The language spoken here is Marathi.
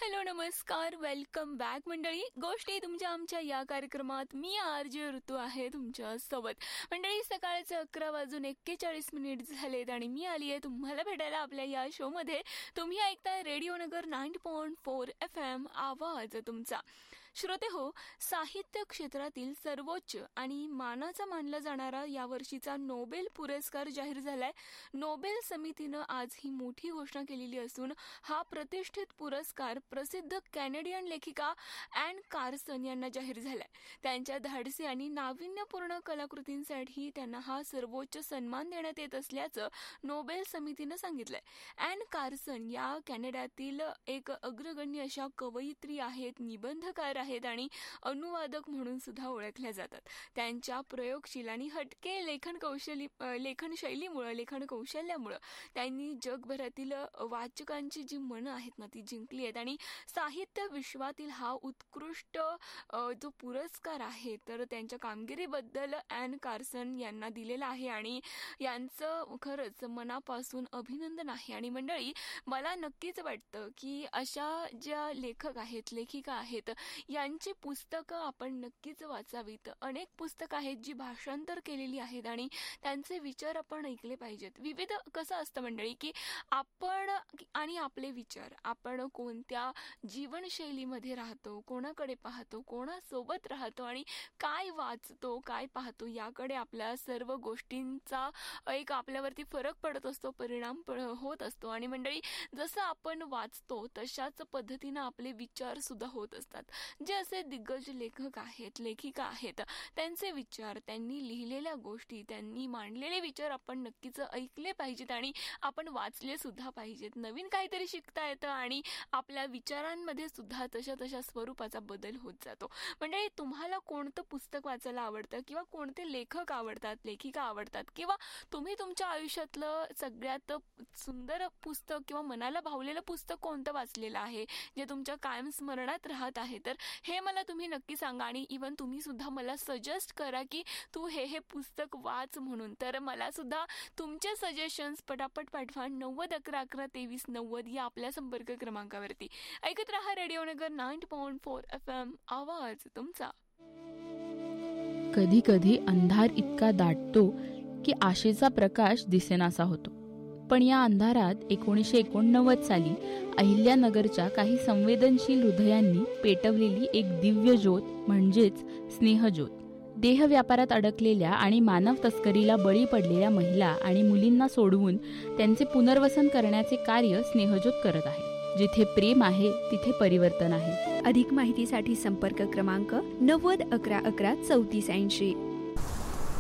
हॅलो नमस्कार, वेलकम बॅक मंडळी. गोष्टी तुमच्या आमच्या या कार्यक्रमात मी आरजे ऋतू आहे तुमच्या सोबत. मंडळी, सकाळचे 11:41 झालेत आणि मी आली आहे तुम्हाला भेटायला आपल्या या शोमध्ये. तुम्ही ऐकताय रेडिओ नगर 90.4 FM, आवाज तुमचा. श्रोते हो, साहित्य क्षेत्रातील सर्वोच्च आणि मानाचा मानला जाणारा यावर्षीचा नोबेल पुरस्कार जाहीर झालाय. नोबेल समितीनं आज ही मोठी घोषणा केलेली असून हा प्रतिष्ठित पुरस्कार प्रसिद्ध कॅनेडियन लेखिका ॲन कार्सन यांना जाहीर झालाय. त्यांच्या धाडसी आणि नाविन्यपूर्ण कलाकृतींसाठी त्यांना हा सर्वोच्च सन्मान देण्यात येत असल्याचं नोबेल समितीनं सांगितलंय. ॲन कार्सन या कॅनडातील एक अग्रगण्य अशा कवयित्री आहेत, निबंधकार आहेत आणि अनुवादक म्हणून सुद्धा ओळखल्या जातात. त्यांच्या प्रयोगशील आणि हटके लेखन कौशल्यामुळे त्यांनी जगभरातील वाचकांची जी मनं आहेत ना ती जिंकली आहेत आणि साहित्य विश्वातील हा उत्कृष्ट जो पुरस्कार आहे तर त्यांच्या कामगिरीबद्दल ॲन कार्सन यांना दिलेला आहे आणि यांचं खरंच मनापासून अभिनंदन आहे. आणि मंडळी, मला नक्कीच वाटतं की अशा ज्या लेखक आहेत, लेखिका आहेत, यांची पुस्तकं आपण नक्कीच वाचावीत. अनेक पुस्तकं आहेत जी भाषांतर केलेली आहेत आणि त्यांचे विचार आपण ऐकले पाहिजेत. विविध कसं असतं मंडळी की आपण आणि आपले विचार, आपण कोणत्या जीवनशैलीमध्ये राहतो, कोणाकडे पाहतो, कोणासोबत राहतो आणि काय वाचतो, काय पाहतो, याकडे आपल्या सर्व गोष्टींचा एक आपल्यावरती फरक पडत असतो, परिणाम होत असतो. आणि मंडळी, जसं आपण वाचतो तशाच पद्धतीनं आपले विचार सुद्धा होत असतात. जे असे दिग्गज लेखक आहेत, लेखिका आहेत, त्यांचे विचार, त्यांनी लिहिलेल्या गोष्टी, त्यांनी मांडलेले विचार आपण नक्कीच ऐकले पाहिजेत आणि आपण वाचले सुद्धा पाहिजेत. नवीन काहीतरी शिकता येतं आणि आपल्या विचारांमध्ये सुद्धा तशा स्वरूपाचा बदल होत जातो. म्हणजे तुम्हाला कोणतं पुस्तक वाचायला आवडतं किंवा कोणते लेखक आवडतात, लेखिका आवडतात, किंवा तुम्ही तुमच्या आयुष्यातलं सगळ्यात सुंदर पुस्तक किंवा मनाला भावलेलं पुस्तक कोणतं वाचलेलं आहे जे तुमच्या कायम स्मरणात राहत आहे, तर हे मला तुम्ही नक्की सांगा. आणि इव्हन तुम्ही सुद्धा मला सजेस्ट करा की तू हे पुस्तक वाच म्हणून. तर मला सुद्धा तुमचे सजेशन्स पटापट पाठवा 9011112390 या आपल्या संपर्क क्रमांकावरती. ऐकत रहा रेडिओ नगर 90.4 FM, आवाज तुमचा. कधी कधी अंधार इतका दाटतो की आशेचा प्रकाश दिसेनासा होतो. पण या अंधारात 1989 साली अहिल्यानगरच्या काही संवेदनशील हृदयांनी पेटवलेली एक दिव्य ज्योत म्हणजेच स्नेहज्योत. देह व्यापारात अडकलेल्या आणि मानव तस्करीला बळी पडलेल्या महिला आणि मुलींना सोडवून त्यांचे पुनर्वसन करण्याचे कार्य स्नेहज्योत करत आहे. जिथे प्रेम आहे तिथे परिवर्तन आहे. अधिक माहितीसाठी संपर्क क्रमांक 9011113480.